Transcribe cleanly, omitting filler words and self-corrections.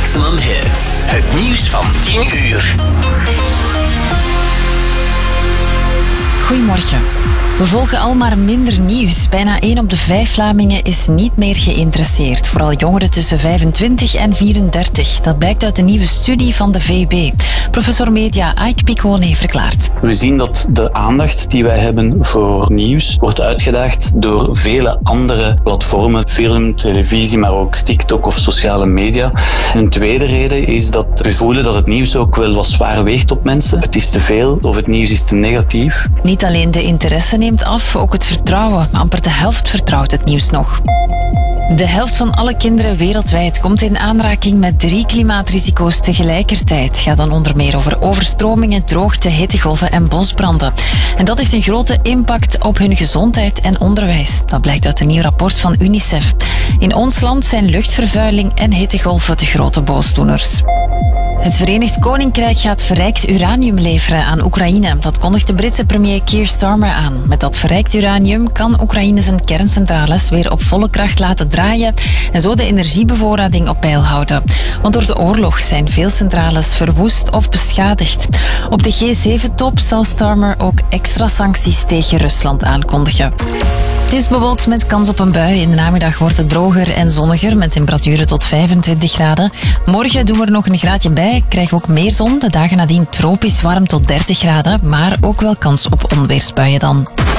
Maximum Hits. Het nieuws van 10 uur. Goedemorgen. We volgen al maar minder nieuws. Bijna 1 op de 5 Vlamingen is niet meer geïnteresseerd. Vooral jongeren tussen 25 en 34. Dat blijkt uit een nieuwe studie van de VUB. Professor Media Aik Picone verklaart. We zien dat de aandacht die wij hebben voor nieuws wordt uitgedaagd door vele andere platformen, film, televisie, maar ook TikTok of sociale media. Een tweede reden is dat we voelen dat het nieuws ook wel wat zwaar weegt op mensen. Het is te veel of het nieuws is te negatief. Niet alleen de interesse neemt af, ook het vertrouwen. Amper de helft vertrouwt het nieuws nog. De helft van alle kinderen wereldwijd komt in aanraking met 3 klimaatrisico's tegelijkertijd. Het gaat dan onder meer over overstromingen, droogte, hittegolven en bosbranden. En dat heeft een grote impact op hun gezondheid en onderwijs. Dat blijkt uit een nieuw rapport van UNICEF. In ons land zijn luchtvervuiling en hittegolven de grote boosdoeners. Het Verenigd Koninkrijk gaat verrijkt uranium leveren aan Oekraïne. Dat kondigt de Britse premier Keir Starmer aan. Met dat verrijkt uranium kan Oekraïne zijn kerncentrales weer op volle kracht laten draaien en zo de energiebevoorrading op peil houden. Want door de oorlog zijn veel centrales verwoest of beschadigd. Op de G7-top zal Starmer ook extra sancties tegen Rusland aankondigen. Het is bewolkt met kans op een bui. In de namiddag wordt het droger en zonniger met temperaturen tot 25 graden. Morgen doen we er nog een graadje bij. Krijgen we ook meer zon. De dagen nadien tropisch warm tot 30 graden. Maar ook wel kans op onweersbuien dan.